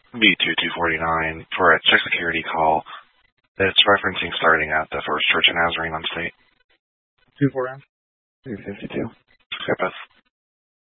B2249 for a check security call. It's referencing starting at the First Church of Nazarene on State. 249? 352. Skipeth.